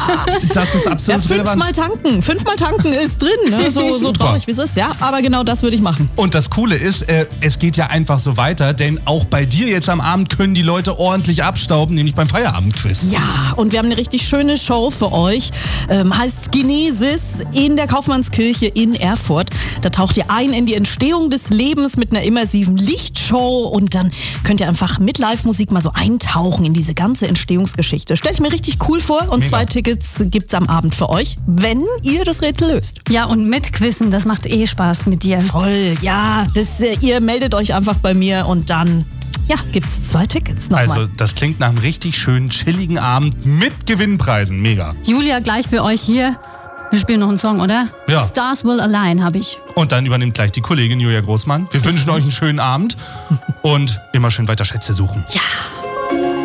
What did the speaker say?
Das ist absolut relevant. Fünfmal tanken ist drin, ne? So traurig wie es ist, ja. Aber genau das würde ich machen. Und das Coole ist, es geht ja einfach so weiter, denn auch bei dir jetzt am Abend können die Leute ordentlich abstauben, nämlich beim Feierabendquiz. Ja, und wir haben eine richtig schöne Show für euch. Heißt Genesis in der Kaufmannskirche in Erfurt. Da taucht ihr ein in die Entstehung des Lebens mit einer immersiven Lichtshow und dann könnt ihr einfach mit Live-Musik mal so eintauchen in diese ganze Entstehungsgeschichte. Stell ich mir richtig cool vor und 2 Tickets gibt's am Abend für euch, wenn ihr das Rätsel löst. Ja, und mit Quizzen, das macht Spaß mit dir. Voll, ja. Ihr meldet euch einfach bei mir und dann gibt's 2 Tickets nochmal. Also das klingt nach einem richtig schönen, chilligen Abend mit Gewinnpreisen. Mega. Julia, gleich für euch hier. Wir spielen noch einen Song, oder? Ja. Stars Will Align habe ich. Und dann übernimmt gleich die Kollegin Julia Großmann. Wir wünschen euch einen schönen Abend und immer schön weiter Schätze suchen. Ja.